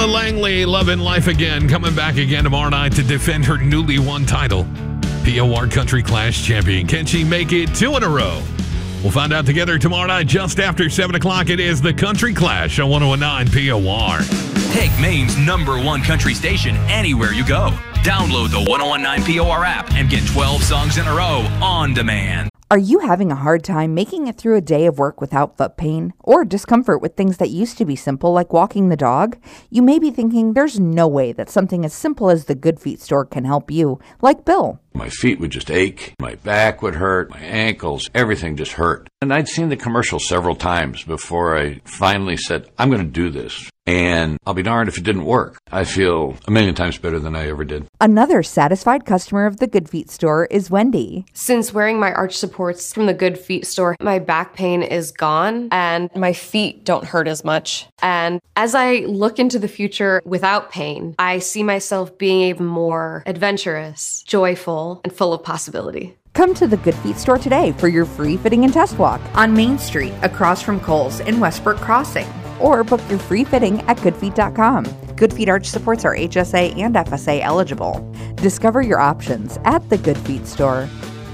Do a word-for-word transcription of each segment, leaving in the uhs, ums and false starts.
Loyola Langley, loving life again, coming back again tomorrow night to defend her newly won title. P O R Country Clash champion. Can she make it two in a row? We'll find out together tomorrow night just after seven o'clock. It is the Country Clash on one oh nine P O R. Take Maine's number one country station anywhere you go. Download the one oh nine P O R app and get twelve songs in a row on demand. Are you having a hard time making it through a day of work without foot pain or discomfort with things that used to be simple like walking the dog? You may be thinking there's no way that something as simple as the Good Feet store can help you, like Bill. My feet would just ache, my back would hurt, my ankles, everything just hurt. And I'd seen the commercial several times before I finally said, I'm going to do this. And I'll be darned if it didn't work. I feel a million times better than I ever did. Another satisfied customer of the Good Feet store is Wendy. Since wearing my arch supports from the Good Feet store, my back pain is gone and my feet don't hurt as much. And as I look into the future without pain, I see myself being even more adventurous, joyful, and full of possibility. Come to the Good Feet store today for your free fitting and test walk on Main Street, across from Kohl's in Westbrook Crossing. Or book your free fitting at good feet dot com. Good Feet arch supports are H S A and F S A eligible. Discover your options at the Good Feet store.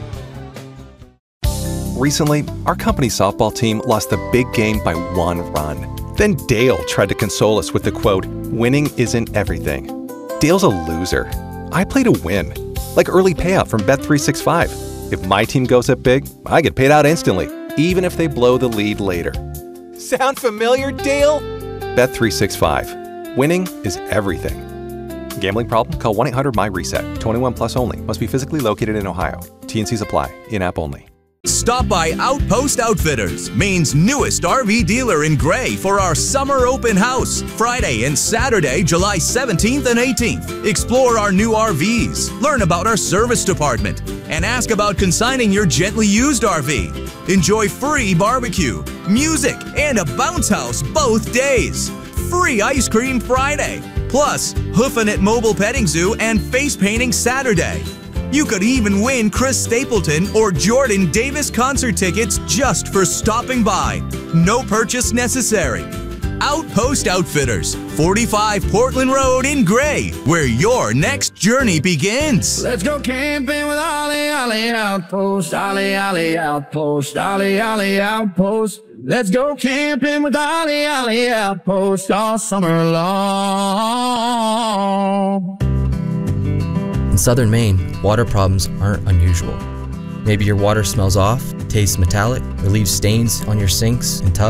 Recently, our company softball team lost the big game by one run. Then Dale tried to console us with the quote, "Winning isn't everything." Dale's a loser. I play to win. Like early payout from Bet three sixty-five. If my team goes up big, I get paid out instantly, even if they blow the lead later. Sound familiar, Dale? Bet three sixty-five. Winning is everything. Gambling problem? Call one eight hundred M Y reset. twenty-one plus only. Must be physically located in Ohio. T and Cs apply. In-app only. Stop by Outpost Outfitters, Maine's newest R V dealer in Gray, for our summer open house, Friday and Saturday, July seventeenth and eighteenth. Explore our new R Vs, learn about our service department, and ask about consigning your gently used R V. Enjoy free barbecue, music, and a bounce house both days. Free ice cream Friday, plus Hoofing It Mobile Petting Zoo and face painting Saturday. You could even win Chris Stapleton or Jordan Davis concert tickets just for stopping by. No purchase necessary. Outpost Outfitters, forty-five Portland Road in Gray, where your next journey begins. Let's go camping with Ollie Ollie Outpost, Ollie Ollie Outpost, Ollie Ollie Outpost. Let's go camping with Ollie Ollie Outpost all summer long. In southern Maine, water problems aren't unusual. Maybe your water smells off, tastes metallic, or leaves stains on your sinks and tubs.